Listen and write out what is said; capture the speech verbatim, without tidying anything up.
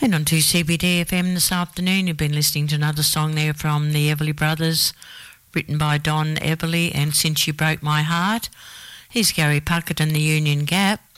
And on two C B D F M this afternoon, you've been listening to another song there from the Everly Brothers, written by Don Everly and Since You Broke My Heart. Here's Gary Puckett and the Union Gap.